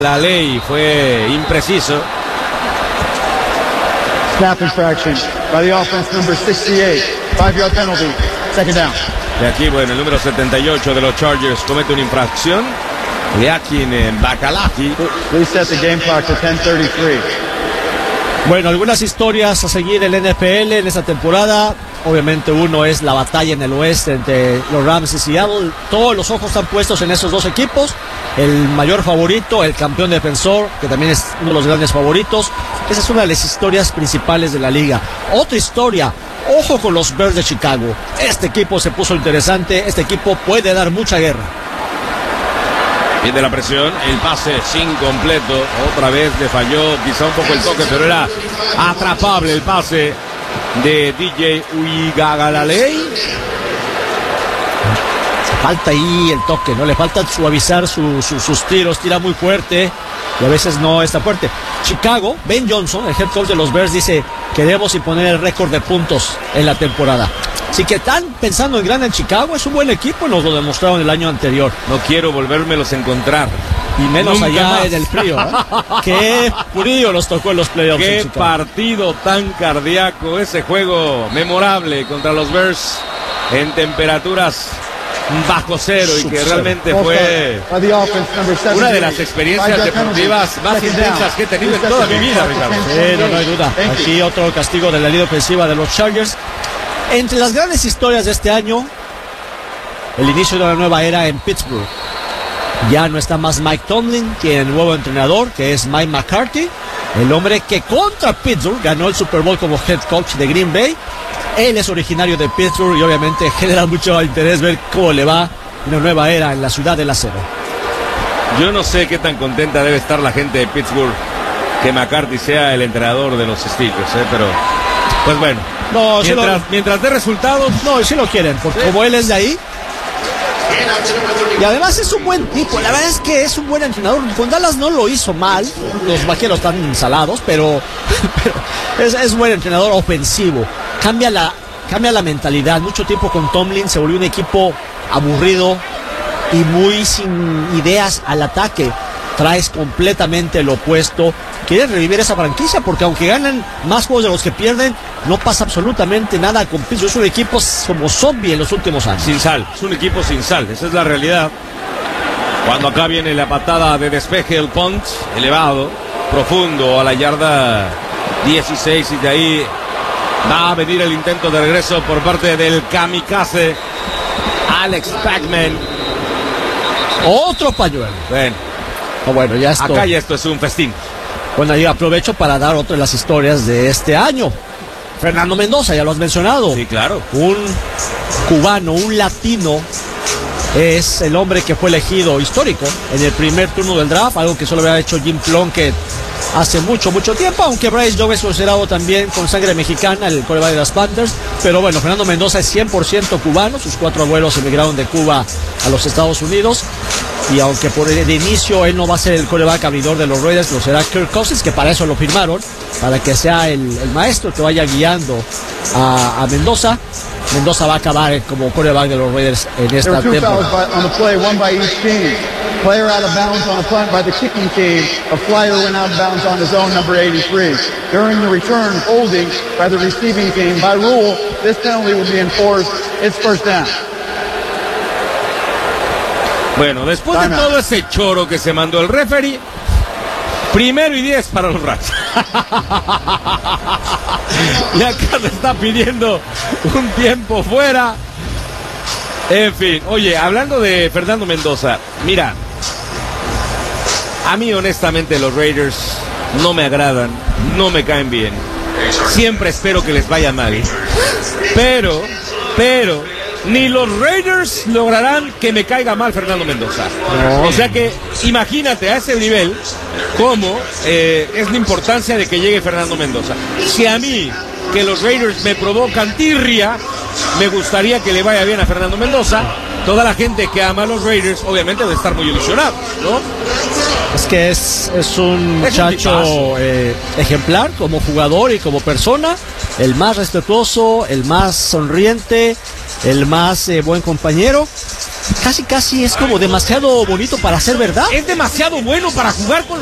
La ley fue impreciso. Snap infraction by the offense number 68. 5-yard penalty. Second down. De aquí, bueno, el número 78 de los Chargers comete una infracción. Leakin Bakalaki. Reset the game clock to 10:33. Bueno, algunas historias a seguir en el NFL en esta temporada. Obviamente uno es la batalla en el oeste entre los Rams y Seattle. Todos los ojos están puestos en esos dos equipos. El mayor favorito, el campeón defensor, que también es uno de los grandes favoritos. Esa es una de las historias principales de la liga. Otra historia, ojo con los Bears de Chicago. Este equipo se puso interesante, este equipo puede dar mucha guerra. Viene la presión, el pase sin completo. Otra vez le falló quizá un poco el toque, pero era atrapable el pase de DJ Uiagalelei. Falta ahí el toque, ¿no? Le falta suavizar sus tiros, tira muy fuerte y a veces no está fuerte. Chicago, Ben Johnson, el head coach de los Bears, dice: queremos imponer el récord de puntos en la temporada. Así que están pensando en grande en Chicago, es un buen equipo, nos lo demostraron el año anterior. No quiero volvérmelos a encontrar. Y menos Nunca allá más. en el frío, ¿eh? Qué frío nos tocó en los playoffs. Qué en Chicago. partido tan cardíaco, ese juego memorable contra los Bears en temperaturas bajo cero y que realmente fue By the offense number 78. una de las experiencias 5-yard penalty. deportivas más Second intensas down. que he tenido en Reset toda the mi game vida, clock to Ricardo. 10:28. No hay duda. Thank you. Aquí otro castigo de la línea ofensiva de los Chargers. Entre las grandes historias de este año, el inicio de una nueva era en Pittsburgh. Ya no está más Mike Tomlin, tiene un nuevo entrenador que es Mike McCarthy, el hombre que contra Pittsburgh ganó el Super Bowl como head coach de Green Bay. Él es originario de Pittsburgh y obviamente genera mucho interés ver cómo le va una nueva era en la ciudad del acero. Yo no sé qué tan contenta debe estar la gente de Pittsburgh que McCarthy sea el entrenador de los Steelers, pero pues bueno, No, sí mientras dé resultados. no, sí lo quieren, porque como él es de ahí. Y además es un buen tipo, la verdad es que es un buen entrenador. Con Dallas no lo hizo mal, los vaqueros están salados, pero es buen entrenador ofensivo. Cambia la mentalidad. Mucho tiempo con Tomlin se volvió un equipo aburrido y muy sin ideas al ataque. Traes completamente lo opuesto. Quieren revivir esa franquicia porque aunque ganan más juegos de los que pierden, no pasa absolutamente nada con Pittsburgh. Es un equipo como zombie en los últimos años. Sin sal, es un equipo sin sal, esa es la realidad. Cuando acá viene la patada de despeje, el punt elevado, profundo a la yarda 16 y de ahí va a venir el intento de regreso por parte del kamikaze Alex Pacman. Otro pañuelo. Bueno, ya esto. Acá ya esto es un festín. Bueno, yo aprovecho para dar otra de las historias de este año. Fernando Mendoza, ya lo has mencionado. Sí, claro. Un cubano, un latino, es el hombre que fue elegido histórico en el primer turno del draft, algo que solo había hecho Jim Plunkett hace mucho tiempo, aunque Bryce Young es considerado también con sangre mexicana, el quarterback de las Panthers. Pero bueno, Fernando Mendoza es 100% cubano, sus 4 abuelos emigraron de Cuba a los Estados Unidos. Y aunque por el inicio él no va a ser el quarterback abridor de los Raiders, lo será Kirk Cousins, que para eso lo firmaron, para que sea el maestro que vaya guiando a Mendoza. Mendoza va a acabar como quarterback de los Raiders en There esta were 2 fouls temporada. on the play, one by each team. Player out of bounds on a punt by the kicking team. A flyer went out of bounds on his own, number 83. During the return, holding by the receiving team. By rule, this penalty will be enforced. It's first down. Bueno, después de todo ese choro que se mandó el referee, 1º y 10 para los Rams. Y acá se está pidiendo un tiempo fuera. En fin, oye, hablando de Fernando Mendoza, mira, a mí honestamente los Raiders no me agradan, no me caen bien. Siempre espero que les vaya mal. Pero, ni los Raiders lograrán que me caiga mal Fernando Mendoza. No. O sea que imagínate a ese nivel cómo es la importancia de que llegue Fernando Mendoza. Si a mí, que los Raiders me provocan tirria, me gustaría que le vaya bien a Fernando Mendoza. Toda la gente que ama a los Raiders obviamente debe estar muy ilusionado, ¿no? Es que es un muchacho ejemplar como jugador y como persona, el más respetuoso, el más sonriente, el más buen compañero. casi es como demasiado bonito para ser verdad. Es demasiado bueno para jugar con